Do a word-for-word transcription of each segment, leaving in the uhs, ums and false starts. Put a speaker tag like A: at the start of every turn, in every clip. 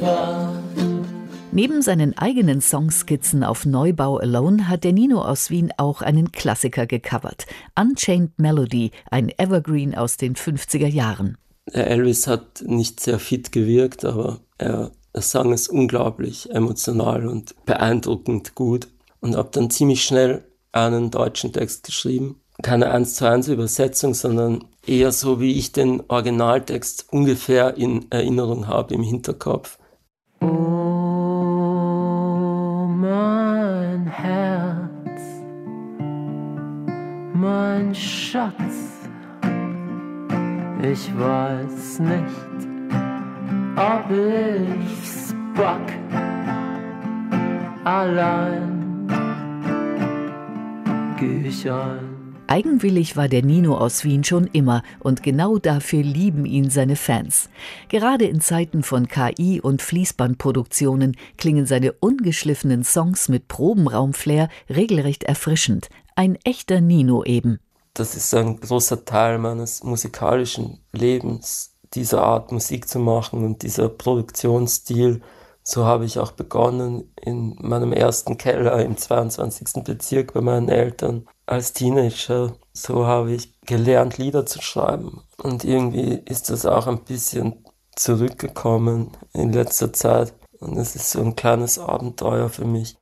A: war.
B: Neben seinen eigenen Songskizzen auf Neubau Alone hat der Nino aus Wien auch einen Klassiker gecovert. Unchained Melody, ein Evergreen aus den fünfziger Jahren.
A: Der Elvis hat nicht sehr fit gewirkt, aber er, er sang es unglaublich emotional und beeindruckend gut. Und habe dann ziemlich schnell einen deutschen Text geschrieben. Keine eins zu eins Übersetzung, sondern eher so, wie ich den Originaltext ungefähr in Erinnerung habe, im Hinterkopf.
C: Oh, mein Herz, mein Schatz, ich weiß nicht, ob ich's pack, allein geh ich ein.
B: Eigenwillig war der Nino aus Wien schon immer und genau dafür lieben ihn seine Fans. Gerade in Zeiten von K I und Fließbandproduktionen klingen seine ungeschliffenen Songs mit Probenraumflair regelrecht erfrischend. Ein echter Nino eben.
A: Das ist ein großer Teil meines musikalischen Lebens, diese Art Musik zu machen und dieser Produktionsstil. So habe ich auch begonnen in meinem ersten Keller im zweiundzwanzigsten Bezirk bei meinen Eltern als Teenager. So habe ich gelernt, Lieder zu schreiben. Und irgendwie ist das auch ein bisschen zurückgekommen in letzter Zeit. Und es ist so ein kleines Abenteuer für mich.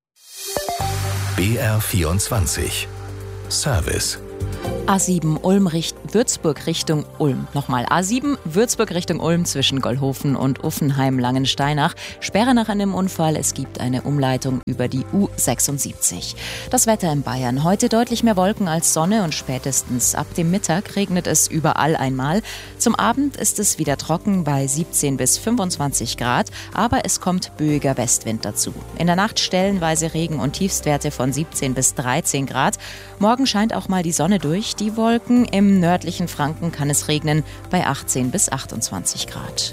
D: B R vierundzwanzig Service.
E: A sieben Ulm Richt- Würzburg Richtung Ulm. Nochmal A sieben Würzburg Richtung Ulm zwischen Gollhofen und Uffenheim-Langensteinach. Sperre nach einem Unfall. Es gibt eine Umleitung über die U sechsundsiebzig. Das Wetter in Bayern. Heute deutlich mehr Wolken als Sonne und spätestens ab dem Mittag regnet es überall einmal. Zum Abend ist es wieder trocken bei siebzehn bis fünfundzwanzig Grad, aber es kommt böiger Westwind dazu. In der Nacht stellenweise Regen und Tiefstwerte von siebzehn bis dreizehn Grad. Morgen scheint auch mal die Sonne durch die Wolken. Im nördlichen Franken kann es regnen bei achtzehn bis achtundzwanzig Grad.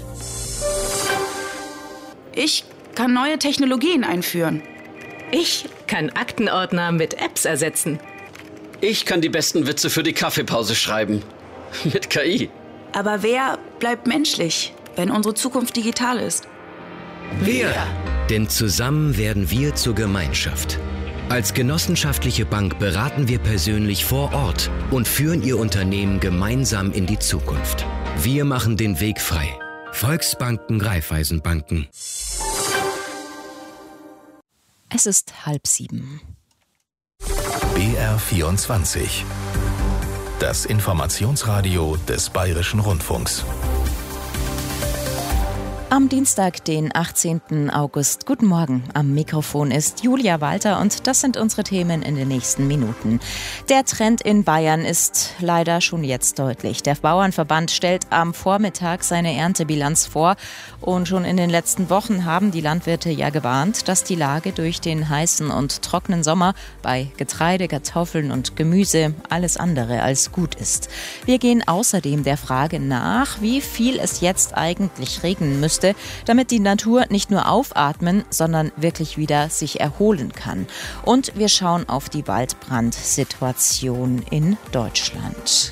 F: Ich kann neue Technologien einführen.
G: Ich kann Aktenordner mit Apps ersetzen.
H: Ich kann die besten Witze für die Kaffeepause schreiben. Mit K I.
F: Aber wer bleibt menschlich, wenn unsere Zukunft digital ist?
I: Wir. Denn zusammen werden wir zur Gemeinschaft. Als genossenschaftliche Bank beraten wir persönlich vor Ort und führen Ihr Unternehmen gemeinsam in die Zukunft. Wir machen den Weg frei. Volksbanken, Raiffeisenbanken.
E: Es ist halb sieben.
D: B R vierundzwanzig. Das Informationsradio des Bayerischen Rundfunks.
E: Am Dienstag, den achtzehnten August. Guten Morgen. Am Mikrofon ist Julia Walter und das sind unsere Themen in den nächsten Minuten. Der Trend in Bayern ist leider schon jetzt deutlich. Der Bauernverband stellt am Vormittag seine Erntebilanz vor und schon in den letzten Wochen haben die Landwirte ja gewarnt, dass die Lage durch den heißen und trockenen Sommer bei Getreide, Kartoffeln und Gemüse alles andere als gut ist. Wir gehen außerdem der Frage nach, wie viel es jetzt eigentlich regnen müsste, damit die Natur nicht nur aufatmen, sondern wirklich wieder sich erholen kann. Und wir schauen auf die Waldbrandsituation in Deutschland.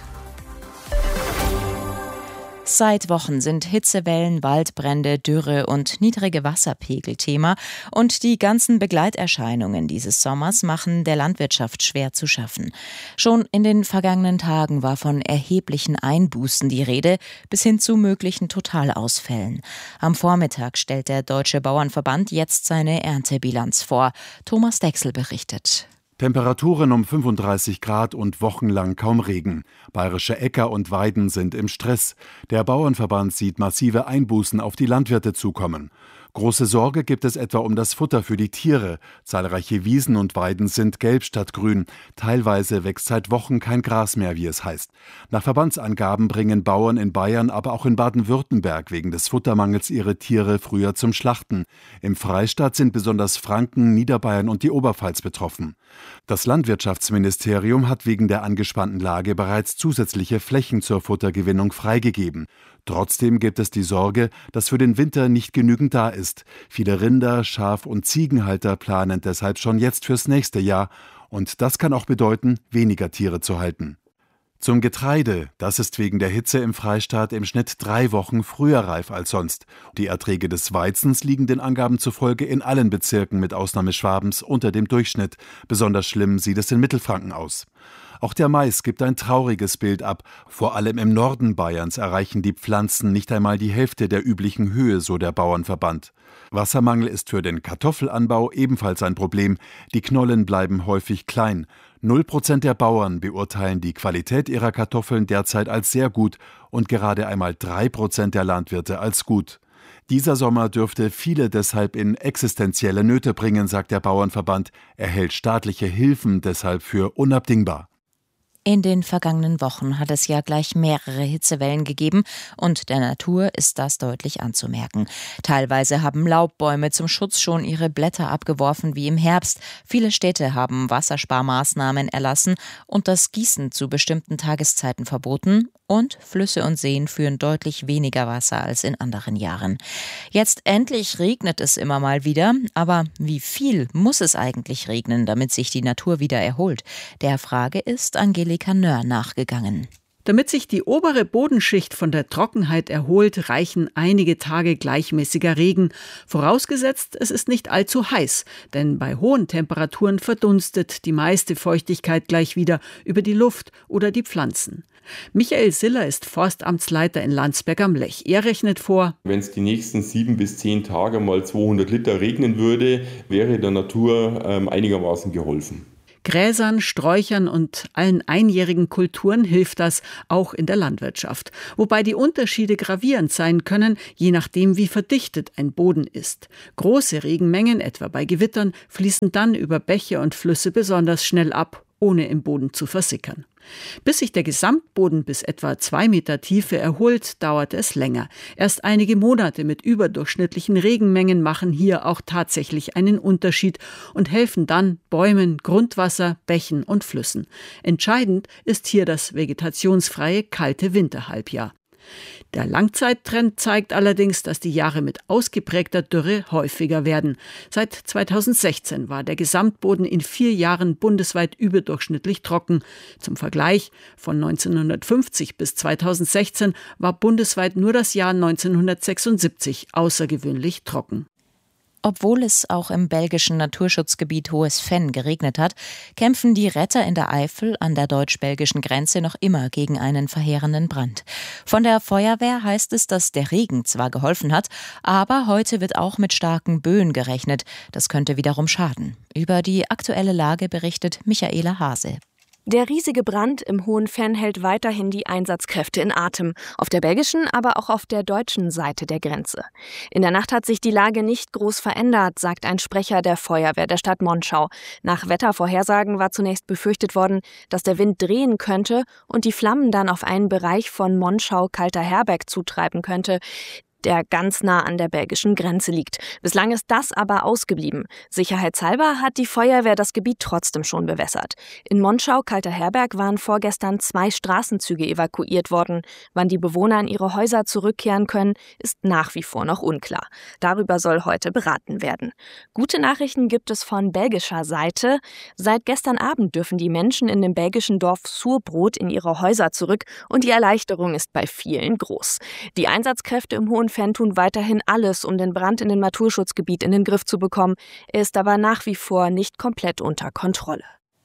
E: Seit Wochen sind Hitzewellen, Waldbrände, Dürre und niedrige Wasserpegel Thema. Und die ganzen Begleiterscheinungen dieses Sommers machen der Landwirtschaft schwer zu schaffen. Schon in den vergangenen Tagen war von erheblichen Einbußen die Rede, bis hin zu möglichen Totalausfällen. Am Vormittag stellt der Deutsche Bauernverband jetzt seine Erntebilanz vor. Thomas Dechsel berichtet.
J: Temperaturen um fünfunddreißig Grad und wochenlang kaum Regen. Bayerische Äcker und Weiden sind im Stress. Der Bauernverband sieht massive Einbußen auf die Landwirte zukommen. Große Sorge gibt es etwa um das Futter für die Tiere. Zahlreiche Wiesen und Weiden sind gelb statt grün. Teilweise wächst seit Wochen kein Gras mehr, wie es heißt. Nach Verbandsangaben bringen Bauern in Bayern, aber auch in Baden-Württemberg wegen des Futtermangels ihre Tiere früher zum Schlachten. Im Freistaat sind besonders Franken, Niederbayern und die Oberpfalz betroffen. Das Landwirtschaftsministerium hat wegen der angespannten Lage bereits zusätzliche Flächen zur Futtergewinnung freigegeben. Trotzdem gibt es die Sorge, dass für den Winter nicht genügend da ist. Viele Rinder-, Schaf- und Ziegenhalter planen deshalb schon jetzt fürs nächste Jahr. Und das kann auch bedeuten, weniger Tiere zu halten. Zum Getreide, das ist wegen der Hitze im Freistaat im Schnitt drei Wochen früher reif als sonst. Die Erträge des Weizens liegen den Angaben zufolge in allen Bezirken mit Ausnahme Schwabens unter dem Durchschnitt. Besonders schlimm sieht es in Mittelfranken aus. Auch der Mais gibt ein trauriges Bild ab. Vor allem im Norden Bayerns erreichen die Pflanzen nicht einmal die Hälfte der üblichen Höhe, so der Bauernverband. Wassermangel ist für den Kartoffelanbau ebenfalls ein Problem. Die Knollen bleiben häufig klein. Null Prozent der Bauern beurteilen die Qualität ihrer Kartoffeln derzeit als sehr gut und gerade einmal drei Prozent der Landwirte als gut. Dieser Sommer dürfte viele deshalb in existenzielle Nöte bringen, sagt der Bauernverband. Er hält staatliche Hilfen deshalb für unabdingbar.
E: In den vergangenen Wochen hat es ja gleich mehrere Hitzewellen gegeben und der Natur ist das deutlich anzumerken. Teilweise haben Laubbäume zum Schutz schon ihre Blätter abgeworfen wie im Herbst. Viele Städte haben Wassersparmaßnahmen erlassen und das Gießen zu bestimmten Tageszeiten verboten. Und Flüsse und Seen führen deutlich weniger Wasser als in anderen Jahren. Jetzt endlich regnet es immer mal wieder, aber wie viel muss es eigentlich regnen, damit sich die Natur wieder erholt? Der Frage ist Angelika Nöhr nachgegangen.
K: Damit sich die obere Bodenschicht von der Trockenheit erholt, reichen einige Tage gleichmäßiger Regen. Vorausgesetzt, es ist nicht allzu heiß, denn bei hohen Temperaturen verdunstet die meiste Feuchtigkeit gleich wieder über die Luft oder die Pflanzen. Michael Siller ist Forstamtsleiter in Landsberg am Lech. Er rechnet vor:
L: Wenn es die nächsten sieben bis zehn Tage mal zweihundert Liter regnen würde, wäre der Natur ähm, einigermaßen geholfen.
K: Gräsern, Sträuchern und allen einjährigen Kulturen hilft das, auch in der Landwirtschaft. Wobei die Unterschiede gravierend sein können, je nachdem, wie verdichtet ein Boden ist. Große Regenmengen, etwa bei Gewittern, fließen dann über Bäche und Flüsse besonders schnell ab, ohne im Boden zu versickern. Bis sich der Gesamtboden bis etwa zwei Meter Tiefe erholt, dauert es länger. Erst einige Monate mit überdurchschnittlichen Regenmengen machen hier auch tatsächlich einen Unterschied und helfen dann Bäumen, Grundwasser, Bächen und Flüssen. Entscheidend ist hier das vegetationsfreie kalte Winterhalbjahr. Der Langzeittrend zeigt allerdings, dass die Jahre mit ausgeprägter Dürre häufiger werden. Seit zweitausendsechzehn war der Gesamtboden in vier Jahren bundesweit überdurchschnittlich trocken. Zum Vergleich, von neunzehnhundertfünfzig bis zweitausendsechzehn war bundesweit nur das Jahr neunzehnhundertsechsundsiebzig außergewöhnlich trocken.
E: Obwohl es auch im belgischen Naturschutzgebiet Hohes Venn geregnet hat, kämpfen die Retter in der Eifel an der deutsch-belgischen Grenze noch immer gegen einen verheerenden Brand. Von der Feuerwehr heißt es, dass der Regen zwar geholfen hat, aber heute wird auch mit starken Böen gerechnet. Das könnte wiederum schaden. Über die aktuelle Lage berichtet Michaela Hase.
M: Der riesige Brand im Hohen Venn hält weiterhin die Einsatzkräfte in Atem. Auf der belgischen, aber auch auf der deutschen Seite der Grenze. In der Nacht hat sich die Lage nicht groß verändert, sagt ein Sprecher der Feuerwehr der Stadt Monschau. Nach Wettervorhersagen war zunächst befürchtet worden, dass der Wind drehen könnte und die Flammen dann auf einen Bereich von Monschau-Kalterherberg zutreiben könnte, der ganz nah an der belgischen Grenze liegt. Bislang ist das aber ausgeblieben. Sicherheitshalber hat die Feuerwehr das Gebiet trotzdem schon bewässert. In Monschau-Kalterherberg waren vorgestern zwei Straßenzüge evakuiert worden. Wann die Bewohner in ihre Häuser zurückkehren können, ist nach wie vor noch unklar. Darüber soll heute beraten werden. Gute Nachrichten gibt es von belgischer Seite. Seit gestern Abend dürfen die Menschen in dem belgischen Dorf Surbrot in ihre Häuser zurück und die Erleichterung ist bei vielen groß. Die Einsatzkräfte im Hohen Venn tun weiterhin alles, um den Brand in dem Naturschutzgebiet in den Griff zu bekommen. Er ist aber nach wie vor nicht komplett unter Kontrolle.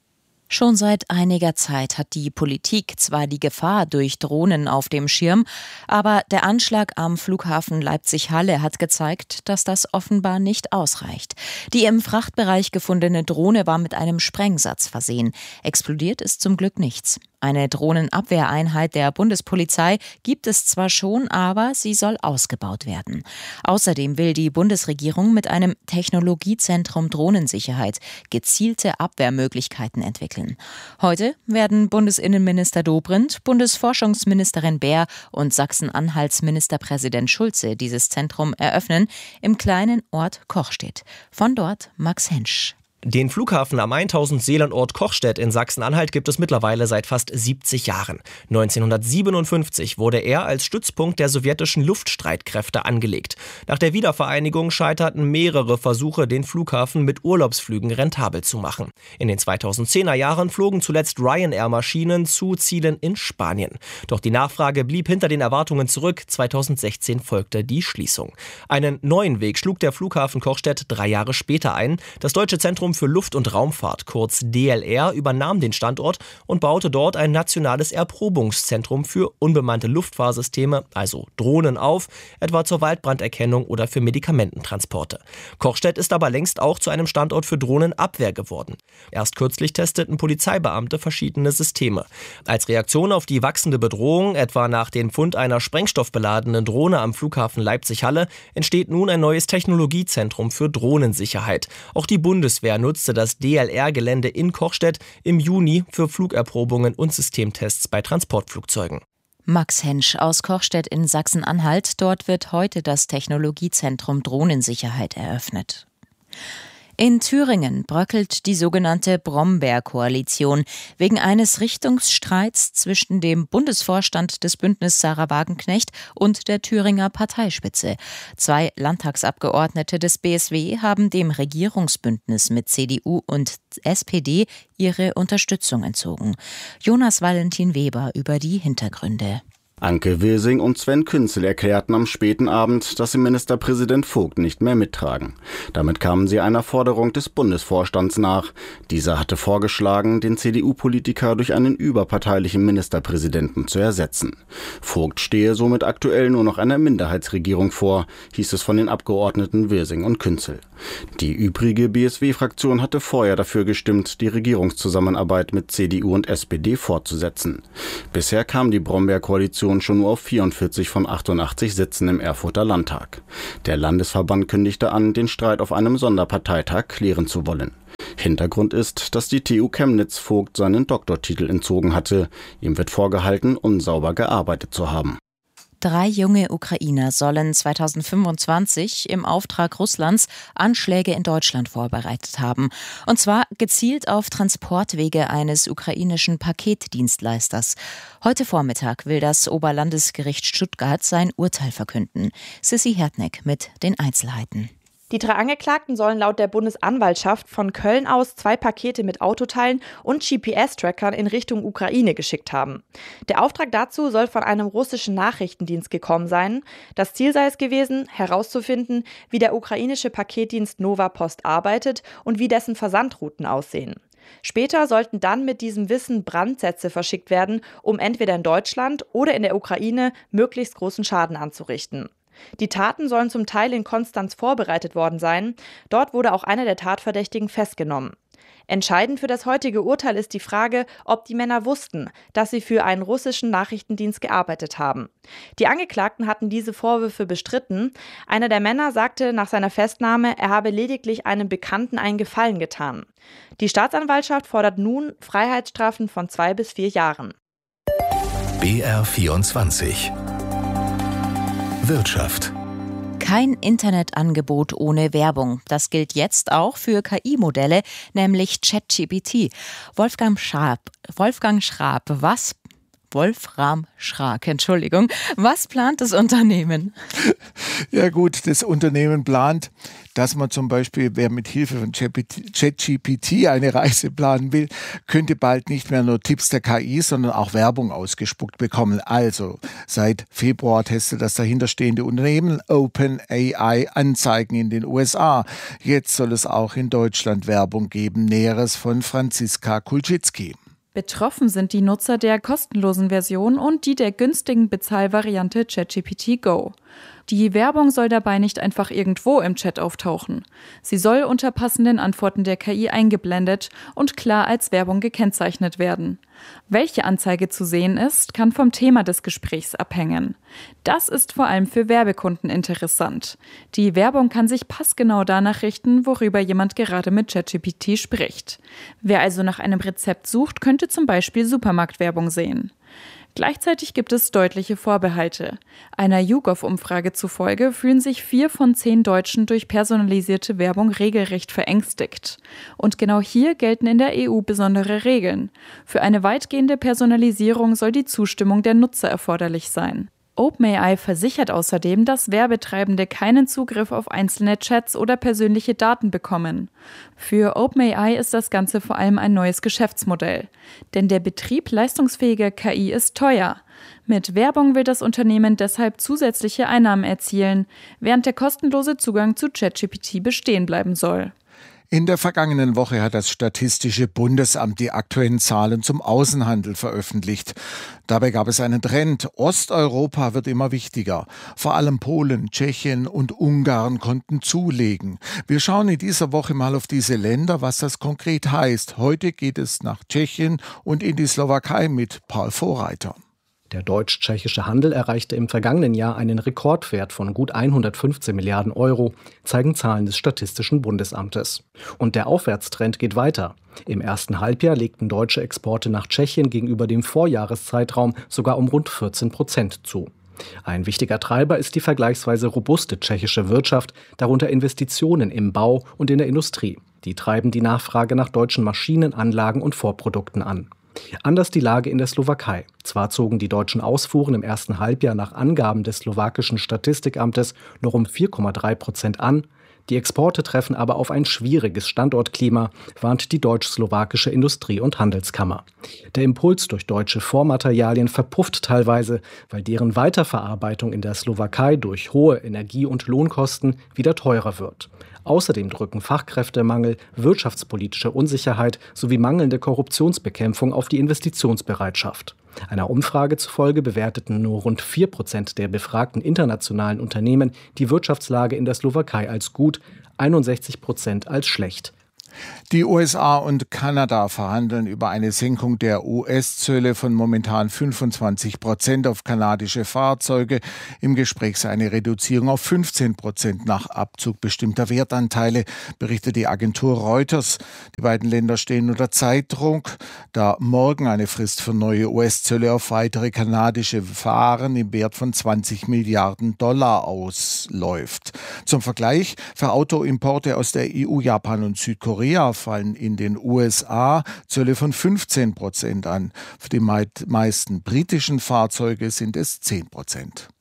E: Schon seit einiger Zeit hat die Politik zwar die Gefahr durch Drohnen auf dem Schirm, aber der Anschlag am Flughafen Leipzig-Halle hat gezeigt, dass das offenbar nicht ausreicht. Die im Frachtbereich gefundene Drohne war mit einem Sprengsatz versehen. Explodiert ist zum Glück nichts. Eine Drohnenabwehreinheit der Bundespolizei gibt es zwar schon, aber sie soll ausgebaut werden. Außerdem will die Bundesregierung mit einem Technologiezentrum Drohnensicherheit gezielte Abwehrmöglichkeiten entwickeln. Heute werden Bundesinnenminister Dobrindt, Bundesforschungsministerin Baer und Sachsen-Anhalts Ministerpräsident Schulze dieses Zentrum eröffnen im kleinen Ort Kochstedt. Von dort Max Hensch.
N: Den Flughafen am tausend Seelenort Kochstedt in Sachsen-Anhalt gibt es mittlerweile seit fast siebzig Jahren. neunzehnhundertsiebenundfünfzig wurde er als Stützpunkt der sowjetischen Luftstreitkräfte angelegt. Nach der Wiedervereinigung scheiterten mehrere Versuche, den Flughafen mit Urlaubsflügen rentabel zu machen. In den zweitausendzehner Jahren flogen zuletzt Ryanair-Maschinen zu Zielen in Spanien. Doch die Nachfrage blieb hinter den Erwartungen zurück. zweitausendsechzehn folgte die Schließung. Einen neuen Weg schlug der Flughafen Kochstedt drei Jahre später ein. Das Deutsche Zentrum für Luft- und Raumfahrt, kurz D L R, übernahm den Standort und baute dort ein nationales Erprobungszentrum für unbemannte Luftfahrsysteme, also Drohnen, auf, etwa zur Waldbranderkennung oder für Medikamententransporte. Kochstedt ist aber längst auch zu einem Standort für Drohnenabwehr geworden. Erst kürzlich testeten Polizeibeamte verschiedene Systeme. Als Reaktion auf die wachsende Bedrohung, etwa nach dem Fund einer sprengstoffbeladenen Drohne am Flughafen Leipzig-Halle, entsteht nun ein neues Technologiezentrum für Drohnensicherheit. Auch die Bundeswehr nutzte das D L R-Gelände in Kochstedt im Juni für Flugerprobungen und Systemtests bei Transportflugzeugen.
E: Max Hensch aus Kochstedt in Sachsen-Anhalt. Dort wird heute das Technologiezentrum Drohnensicherheit eröffnet. In Thüringen bröckelt die sogenannte Brombeer-Koalition wegen eines Richtungsstreits zwischen dem Bundesvorstand des Bündnis Sarah Wagenknecht und der Thüringer Parteispitze. Zwei Landtagsabgeordnete des B S W haben dem Regierungsbündnis mit C D U und S P D ihre Unterstützung entzogen. Jonas Valentin Weber über die Hintergründe.
O: Anke Wirsing und Sven Künzel erklärten am späten Abend, dass sie Ministerpräsident Vogt nicht mehr mittragen. Damit kamen sie einer Forderung des Bundesvorstands nach. Dieser hatte vorgeschlagen, den C D U-Politiker durch einen überparteilichen Ministerpräsidenten zu ersetzen. Vogt stehe somit aktuell nur noch einer Minderheitsregierung vor, hieß es von den Abgeordneten Wirsing und Künzel. Die übrige B S W-Fraktion hatte vorher dafür gestimmt, die Regierungszusammenarbeit mit C D U und S P D fortzusetzen. Bisher kam die Brombeer-Koalition schon nur auf vierundvierzig von achtundachtzig Sitzen im Erfurter Landtag. Der Landesverband kündigte an, den Streit auf einem Sonderparteitag klären zu wollen. Hintergrund ist, dass die T U Chemnitz Vogt seinen Doktortitel entzogen hatte. Ihm wird vorgehalten, unsauber gearbeitet zu haben.
E: Drei junge Ukrainer sollen zweitausendfünfundzwanzig im Auftrag Russlands Anschläge in Deutschland vorbereitet haben. Und zwar gezielt auf Transportwege eines ukrainischen Paketdienstleisters. Heute Vormittag will das Oberlandesgericht Stuttgart sein Urteil verkünden. Sissi Hertneck mit den Einzelheiten.
P: Die drei Angeklagten sollen laut der Bundesanwaltschaft von Köln aus zwei Pakete mit Autoteilen und G P S-Trackern in Richtung Ukraine geschickt haben. Der Auftrag dazu soll von einem russischen Nachrichtendienst gekommen sein. Das Ziel sei es gewesen, herauszufinden, wie der ukrainische Paketdienst Nova Post arbeitet und wie dessen Versandrouten aussehen. Später sollten dann mit diesem Wissen Brandsätze verschickt werden, um entweder in Deutschland oder in der Ukraine möglichst großen Schaden anzurichten. Die Taten sollen zum Teil in Konstanz vorbereitet worden sein. Dort wurde auch einer der Tatverdächtigen festgenommen. Entscheidend für das heutige Urteil ist die Frage, ob die Männer wussten, dass sie für einen russischen Nachrichtendienst gearbeitet haben. Die Angeklagten hatten diese Vorwürfe bestritten. Einer der Männer sagte nach seiner Festnahme, er habe lediglich einem Bekannten einen Gefallen getan. Die Staatsanwaltschaft fordert nun Freiheitsstrafen von zwei bis vier Jahren.
D: B R vierundzwanzig Wirtschaft.
E: Kein Internetangebot ohne Werbung. Das gilt jetzt auch für K I-Modelle, nämlich ChatGPT. Wolfgang Schraab, Wolfgang Schraab, was Wolfram Schrag, Entschuldigung. Was plant das Unternehmen?
Q: Ja gut, das Unternehmen plant, dass man zum Beispiel, wer mit Hilfe von ChatGPT eine Reise planen will, könnte bald nicht mehr nur Tipps der K I, sondern auch Werbung ausgespuckt bekommen. Also seit Februar testet das dahinterstehende Unternehmen OpenAI Anzeigen in den U S A. Jetzt soll es auch in Deutschland Werbung geben. Näheres von Franziska Kulczycki.
R: Betroffen sind die Nutzer der kostenlosen Version und die der günstigen Bezahlvariante ChatGPT Go. Die Werbung soll dabei nicht einfach irgendwo im Chat auftauchen. Sie soll unter passenden Antworten der K I eingeblendet und klar als Werbung gekennzeichnet werden. Welche Anzeige zu sehen ist, kann vom Thema des Gesprächs abhängen. Das ist vor allem für Werbekunden interessant. Die Werbung kann sich passgenau danach richten, worüber jemand gerade mit ChatGPT spricht. Wer also nach einem Rezept sucht, könnte zum Beispiel Supermarktwerbung sehen. Gleichzeitig gibt es deutliche Vorbehalte. Einer YouGov-Umfrage zufolge fühlen sich vier von zehn Deutschen durch personalisierte Werbung regelrecht verängstigt. Und genau hier gelten in der E U besondere Regeln. Für eine weitgehende Personalisierung soll die Zustimmung der Nutzer erforderlich sein. OpenAI versichert außerdem, dass Werbetreibende keinen Zugriff auf einzelne Chats oder persönliche Daten bekommen. Für OpenAI ist das Ganze vor allem ein neues Geschäftsmodell. Denn der Betrieb leistungsfähiger K I ist teuer. Mit Werbung will das Unternehmen deshalb zusätzliche Einnahmen erzielen, während der kostenlose Zugang zu ChatGPT bestehen bleiben soll.
Q: In der vergangenen Woche hat das Statistische Bundesamt die aktuellen Zahlen zum Außenhandel veröffentlicht. Dabei gab es einen Trend. Osteuropa wird immer wichtiger. Vor allem Polen, Tschechien und Ungarn konnten zulegen. Wir schauen in dieser Woche mal auf diese Länder, was das konkret heißt. Heute geht es nach Tschechien und in die Slowakei mit Paul Vorreiter.
S: Der deutsch-tschechische Handel erreichte im vergangenen Jahr einen Rekordwert von gut hundertfünfzehn Milliarden Euro, zeigen Zahlen des Statistischen Bundesamtes. Und der Aufwärtstrend geht weiter. Im ersten Halbjahr legten deutsche Exporte nach Tschechien gegenüber dem Vorjahreszeitraum sogar um rund vierzehn Prozent zu. Ein wichtiger Treiber ist die vergleichsweise robuste tschechische Wirtschaft, darunter Investitionen im Bau und in der Industrie. Die treiben die Nachfrage nach deutschen Maschinen, Anlagen und Vorprodukten an. Anders die Lage in der Slowakei. Zwar zogen die deutschen Ausfuhren im ersten Halbjahr nach Angaben des slowakischen Statistikamtes nur um vier Komma drei Prozent an, die Exporte treffen aber auf ein schwieriges Standortklima, warnt die deutsch-slowakische Industrie- und Handelskammer. Der Impuls durch deutsche Vormaterialien verpufft teilweise, weil deren Weiterverarbeitung in der Slowakei durch hohe Energie- und Lohnkosten wieder teurer wird. Außerdem drücken Fachkräftemangel, wirtschaftspolitische Unsicherheit sowie mangelnde Korruptionsbekämpfung auf die Investitionsbereitschaft. Einer Umfrage zufolge bewerteten nur rund vier Prozent der befragten internationalen Unternehmen die Wirtschaftslage in der Slowakei als gut, einundsechzig Prozent als schlecht.
Q: Die U S A und Kanada verhandeln über eine Senkung der U S-Zölle von momentan fünfundzwanzig Prozent auf kanadische Fahrzeuge. Im Gespräch sei eine Reduzierung auf fünfzehn Prozent nach Abzug bestimmter Wertanteile, berichtet die Agentur Reuters. Die beiden Länder stehen unter Zeitdruck, da morgen eine Frist für neue U S-Zölle auf weitere kanadische Waren im Wert von zwanzig Milliarden Dollar ausläuft. Zum Vergleich, für Autoimporte aus der E U, Japan und Südkorea fallen in den U S A Zölle von fünfzehn Prozent an. Für die meisten britischen Fahrzeuge sind es zehn Prozent.